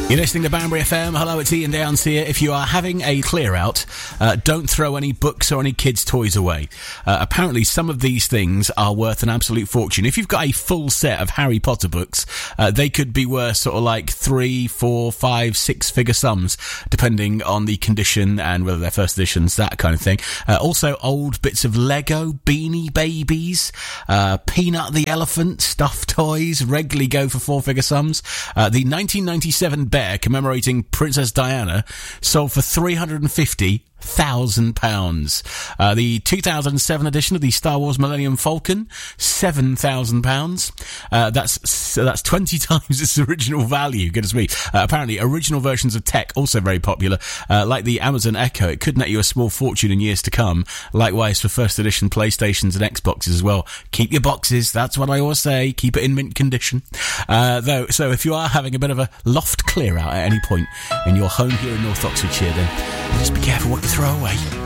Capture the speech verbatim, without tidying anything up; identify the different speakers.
Speaker 1: You're listening to Banbury F M. Hello, it's Ian Downs here. If you are having a clear out, uh, don't throw any books or any kids' toys away. Uh, apparently, some of these things are worth an absolute fortune. If you've got a full set of Harry Potter books, uh, they could be worth sort of like three, four, five, six figure sums, depending on the condition and whether they're first editions, that kind of thing. Uh, also, old bits of Lego, Beanie Babies, uh, Peanut the Elephant, stuffed toys regularly go for four figure sums. Uh, the nineteen ninety-seven bear commemorating Princess Diana sold for three hundred fifty thousand pounds. Uh, the two thousand seven edition of the Star Wars Millennium Falcon, seven thousand pounds. Uh, that's so that's twenty times its original value. Goodness me. Uh, apparently, original versions of tech also very popular. Uh, like the Amazon Echo, it could net you a small fortune in years to come. Likewise for first edition PlayStations and Xboxes as well. Keep your boxes. That's what I always say. Keep it in mint condition. Uh, though, so if you are having a bit of a loft clear out at any point in your home here in North Oxfordshire, then just be careful what you throw away.